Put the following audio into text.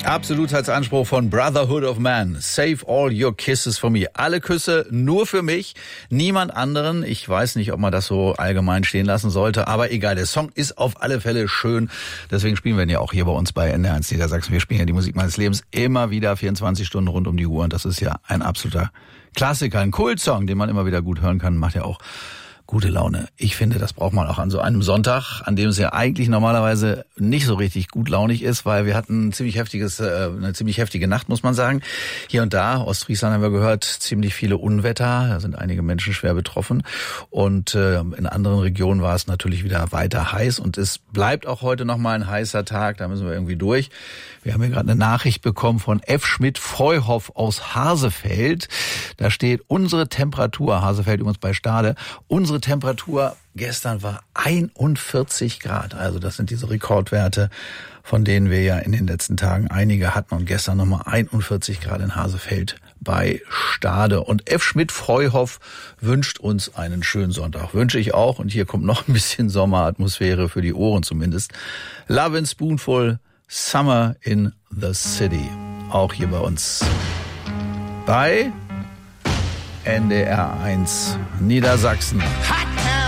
Absolutheitsanspruch von Brotherhood of Man. Save all your kisses for me. Alle Küsse nur für mich, niemand anderen. Ich weiß nicht, ob man das so allgemein stehen lassen sollte, aber egal, der Song ist auf alle Fälle schön. Deswegen spielen wir ihn ja auch hier bei uns bei NDR1 Niedersachsen. Wir spielen ja die Musik meines Lebens immer wieder 24 Stunden rund um die Uhr. Und das ist ja ein absoluter Klassiker, ein Kultsong, den man immer wieder gut hören kann. Macht ja auch gute Laune. Ich finde, das braucht man auch an so einem Sonntag, an dem es ja eigentlich normalerweise nicht so richtig gut launig ist, weil wir hatten eine ziemlich heftige Nacht, muss man sagen. Hier und da, Ostfriesland haben wir gehört, ziemlich viele Unwetter, da sind einige Menschen schwer betroffen. Und in anderen Regionen war es natürlich wieder weiter heiß und es bleibt auch heute nochmal ein heißer Tag, da müssen wir irgendwie durch. Wir haben hier gerade eine Nachricht bekommen von F. Schmidt-Freuhoff aus Hasefeld. Da steht, unsere Temperatur, Hasefeld übrigens bei Stade, unsere Temperatur gestern war 41 Grad. Also das sind diese Rekordwerte, von denen wir ja in den letzten Tagen einige hatten. Und gestern nochmal 41 Grad in Hasefeld bei Stade. Und F. Schmidt-Freuhoff wünscht uns einen schönen Sonntag. Wünsche ich auch. Und hier kommt noch ein bisschen Sommeratmosphäre für die Ohren zumindest. Love and Spoonful, Summer in the City. Auch hier bei uns bei NDR1 Niedersachsen.